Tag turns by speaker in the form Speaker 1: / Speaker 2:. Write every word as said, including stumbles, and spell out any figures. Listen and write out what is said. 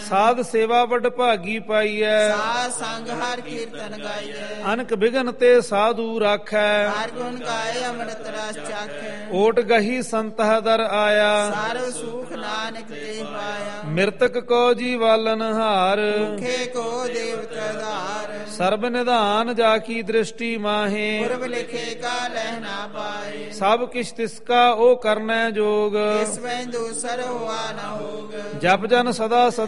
Speaker 1: ਸਾਧ ਸੇਵਾ ਵੱਡ ਭਾਗੀ ਪਾਈਐ।
Speaker 2: ਸਾਧ ਸੰਗ ਹਰ ਕੀਰਤਨ ਗਾਈਐ।
Speaker 1: ਅਨਕ ਬਿਗਨ ਤੇ ਸਾਧੂ ਰਾਖੈ।
Speaker 2: ਹਰ ਗੁਣ ਗਾਏ ਅੰਮ੍ਰਿਤ ਰਸ ਚਾਖੈ।
Speaker 1: ਓਟ ਗਹੀ ਸੰਤਹ ਦਰ ਆਇਆ।
Speaker 2: ਸਰਬ ਸੁਖ ਨਾਨਕ ਤੇ ਪਾਇਆ।
Speaker 1: ਮਿਰਤਕ ਕੋ ਜੀਵਾਲਨ ਹਾਰ।
Speaker 2: ਭੁਖੇ ਕੋ ਦੇਵਤਾ ਧਾਰ।
Speaker 1: ਸਰਬ ਨਿਧਾਨ ਜਾ ਕੀ ਦ੍ਰਿਸ਼ਟੀ ਮਾਹੇ।
Speaker 2: ਪੁਰਬ ਲਿਖੇ ਕਾ ਲਹਿ ਨਾ ਪਾਏ।
Speaker 1: ਸਭ ਕਿਛ ਤਿਸਕਾ ਉਹ ਕਰਨੈ ਜੋਗ।
Speaker 2: ਇਸ ਵੈ ਦੂਸਰ ਹੋਆ ਨ ਹੋਗ।
Speaker 1: ਜਪ ਜਨ ਸਦਾ